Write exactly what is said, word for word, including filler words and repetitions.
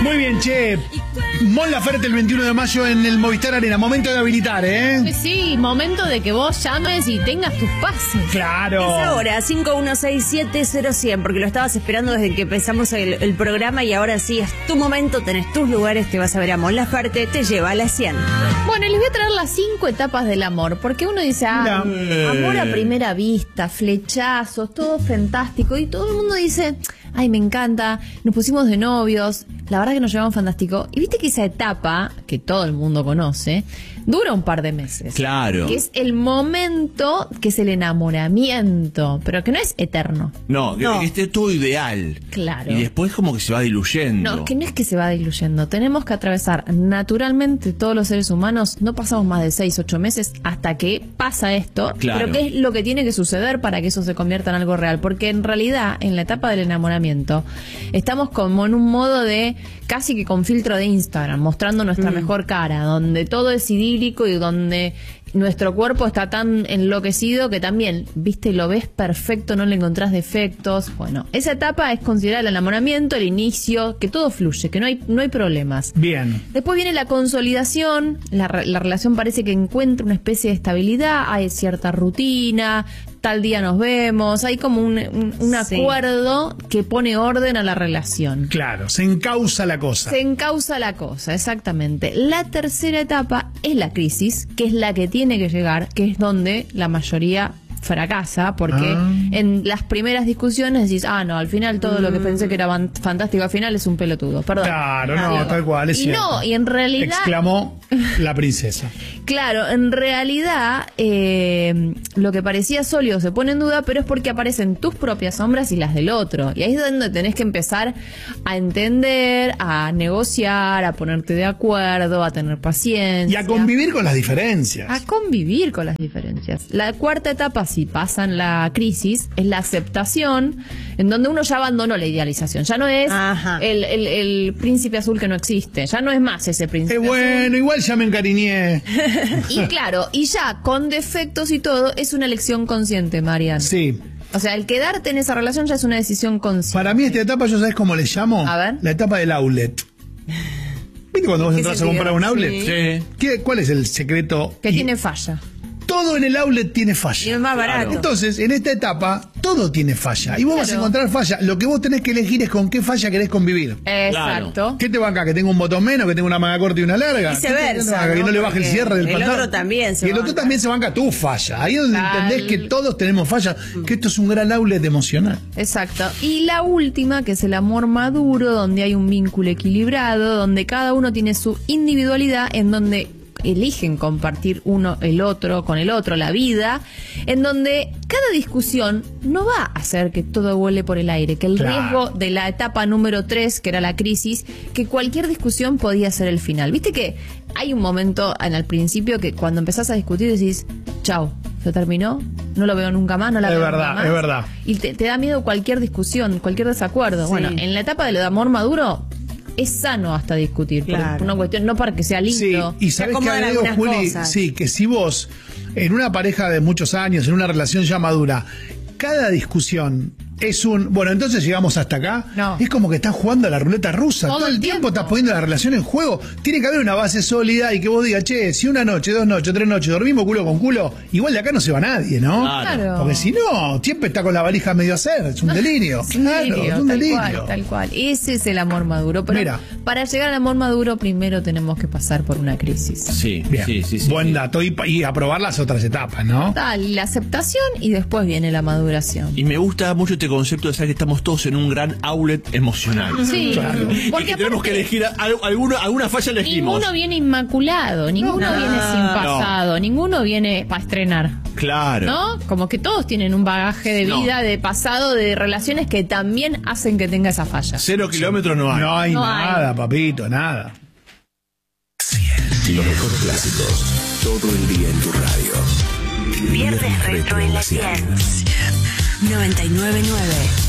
Muy bien, che. Mon Laferte el veintiuno de mayo en el Movistar Arena. Momento de habilitar, ¿eh? Sí, momento de que vos llames y tengas tus pases. Claro. Es ahora, cinco uno seis siete cero cien, porque lo estabas esperando desde que empezamos el, el programa y ahora sí, es tu momento, tenés tus lugares, te vas a ver a Mon Laferte, te lleva a las cien. Bueno, les voy a traer las cinco etapas del amor, porque uno dice, ah, Mira. amor a primera vista, flechazos, todo fantástico, y todo el mundo dice, ay, me encanta, nos pusimos de novios, la verdad que nos llevamos fantástico. Y viste que esa etapa, que todo el mundo conoce, dura un par de meses. Claro. Que es el momento, que es el enamoramiento, pero que no es eterno. No, No. que esté todo ideal. Claro. Y después como que se va diluyendo. No, que no es que se va diluyendo. Tenemos que atravesar naturalmente, todos los seres humanos, no pasamos más de seis, ocho meses hasta que pasa esto. Claro. Pero ¿qué es lo que tiene que suceder para que eso se convierta en algo real? Porque en realidad, en la etapa del enamoramiento, estamos como en un modo de, casi que con filtro de Instagram, mostrando nuestra mm. mejor cara, donde todo es idílico y donde nuestro cuerpo está tan enloquecido que también, viste, lo ves perfecto, no le encontrás defectos. Bueno, esa etapa es considerada el enamoramiento, el inicio, que todo fluye, que no hay, no hay problemas. Bien. Después viene la consolidación, la, la relación parece que encuentra una especie de estabilidad, hay cierta rutina, tal día nos vemos, hay como un, un, un Sí. acuerdo que pone orden a la relación. Claro, se encausa la cosa. Se encausa la cosa, exactamente. La tercera etapa es la crisis, que es la que tiene que llegar, que es donde la mayoría fracasa, porque Ah. en las primeras discusiones decís, ah, no, al final todo mm. lo que pensé que era van- fantástico al final es un pelotudo, perdón. Claro, no, Digo, tal cual, es y cierto. no, y en realidad... Exclamó la princesa. Claro, en realidad eh, lo que parecía sólido se pone en duda, pero es porque aparecen tus propias sombras y las del otro. Y ahí es donde tenés que empezar a entender, a negociar, a ponerte de acuerdo, a tener paciencia. Y a convivir con las diferencias. A convivir con las diferencias. La cuarta etapa, si pasan la crisis, es la aceptación, en donde uno ya abandonó la idealización. Ya no es el, el, el príncipe azul que no existe. Ya no es más ese príncipe Eh, azul. bueno, igual ya me encariñé. Y claro, y ya con defectos y todo, es una elección consciente, Marian. Sí. O sea, el quedarte en esa relación ya es una decisión consciente. Para mí esta etapa, ¿yo sabes cómo le llamo? A ver. La etapa del outlet. ¿Viste cuando vos ¿Qué entras a sentido? comprar un outlet? Sí. Sí. ¿Qué, ¿Cuál es el secreto? Que Y tiene falla. todo en el outlet tiene Y falla. es más barato. Entonces, en esta etapa, todo tiene falla. Y vos vas a Claro. encontrar falla. Lo que vos tenés que elegir es con qué falla querés convivir. Exacto. ¿Qué te banca? ¿Que tenga un botón menos? ¿Que tenga una manga corta y una larga? Viceversa, ¿Qué te banca? ¿Que ¿no? no le baje el Porque cierre del el pantalón? otro también se Y el otro banca. también se banca tu falla. Ahí es donde Tal. entendés que todos tenemos falla. Que esto es un gran outlet emocional. Exacto. Y la última, que es el amor maduro, donde hay un vínculo equilibrado, donde cada uno tiene su individualidad, en donde eligen compartir uno el otro con el otro la vida, en donde cada discusión no va a hacer que todo vuele por el aire, que el Claro. riesgo de la etapa número tres, que era la crisis, que cualquier discusión podía ser el final. Viste que hay un momento en el principio que cuando empezás a discutir decís, chau, se terminó, no lo veo nunca más, no la Es veo verdad, nunca más. es verdad. Y te, te da miedo cualquier discusión, cualquier desacuerdo. Sí. Bueno, en la etapa del amor maduro es sano hasta discutir, Claro. por una cuestión, no para que sea Sí, lindo. y sabes que acomodan agrego, algunas Juli, cosas. sí, que si vos, en una pareja de muchos años, en una relación ya madura, cada discusión es un, bueno, entonces llegamos hasta acá, No. es como que estás jugando a la ruleta rusa, Todo todo, el el tiempo. tiempo. estás poniendo la relación en juego, tiene que haber una base sólida y que vos digas, che, si una noche, dos noches, tres noches, dormimos culo con culo, igual de acá no se va nadie, ¿no? Claro. Porque si no, siempre está con la valija medio a hacer, es un delirio. Es un Claro, delirio, es un tal delirio. cual, tal cual. Ese es el amor maduro. Pero Mira. para llegar al amor maduro, primero tenemos que pasar por una crisis. Sí, Bien, sí, sí, sí. buen sí. dato y, y aprobar las otras etapas, ¿no? Tal, la aceptación y después viene la maduración. Y me gusta mucho este concepto de saber que estamos todos en un gran outlet emocional. Sí, Claro. Y porque que tenemos que aparte, elegir al- alguna, alguna falla elegimos. ninguno viene inmaculado, ninguno No. viene sin No. pasado, ninguno viene para estrenar. Claro. ¿No? Como que todos tienen un bagaje de No. vida, de pasado, de relaciones que también hacen que tenga esa falla. Cero kilómetros no hay. No hay No hay. nada, papito, nada. Los mejores clásicos, todo el día en tu radio. Viernes Retro en la cien. noventa y nueve punto nueve.